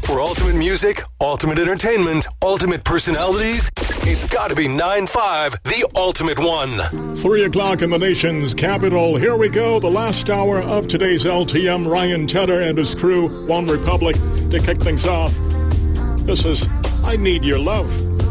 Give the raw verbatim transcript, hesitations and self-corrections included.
For ultimate music, ultimate entertainment, ultimate personalities, it's got to be nine five, the ultimate one. Three o'clock in the nation's capital. Here we go, the last hour of today's L T M. Ryan Tedder and his crew, One Republic, to kick things off. This is I Need Your Love.